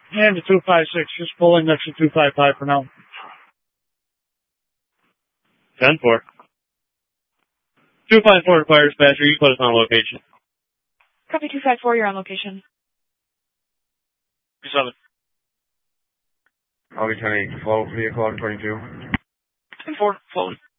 And the 256, just pulling next to 255 for now. 10-4. 254 requires dispatcher. You put us on location. Copy 254, you're on location. 27. I'll be 10-8, flow, vehicle on 22. 10-4, flowing.